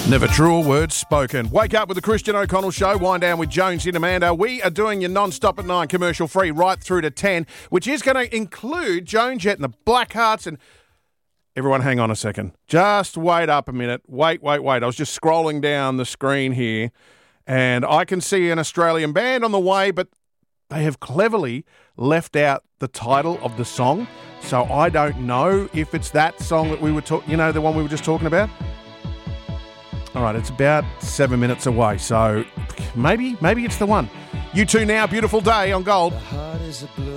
Never truer words spoken. Wake up with the Christian O'Connell Show. Wind down with Jones and Amanda. We are doing your non-stop at 9 commercial free right through to 10, which is going to include Joan Jett and the Blackhearts. And everyone, hang on a second. Just wait up a minute. Wait. I was just scrolling down the screen here, and I can see an Australian band on the way, but they have cleverly left out the title of the song. So I don't know if it's that song that we were the one we were just talking about. All right, it's about 7 minutes away, so maybe it's the one. You two now, beautiful day on Gold. The heart is a blue.